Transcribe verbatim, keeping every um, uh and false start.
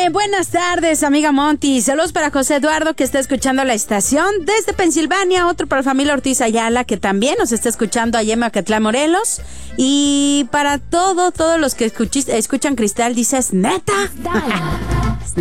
buenas tardes, amiga Monty. Saludos para José Eduardo, que está escuchando la estación desde Pensilvania. Otro para familia Ortiz Ayala, que también nos está escuchando allá en Macatlán, Morelos. Y para todo, todos los que escuchis, escuchan Cristal, dices, ¿neta?